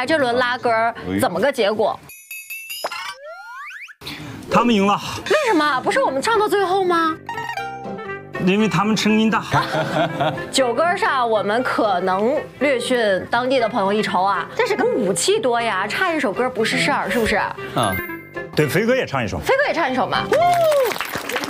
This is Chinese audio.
来这轮拉歌怎么个结果？ 他们赢了。 为什么？不是我们唱到最后吗？ 因为他们声音大。 酒歌上我们可能略逊当地的朋友一筹啊，但是跟武器多呀，差一首歌不是事儿，是不是？ 对，飞哥也唱一首。 飞哥也唱一首嘛。